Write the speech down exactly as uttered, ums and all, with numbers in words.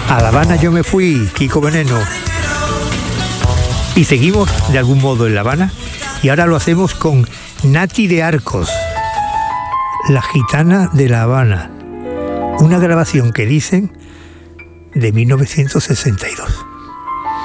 A La Habana yo me fui, Kiko Veneno. Y seguimos de algún modo en La Habana, y ahora lo hacemos con Nati de Arcos, La Gitana de La Habana, una grabación que dicen de mil novecientos sesenta y dos.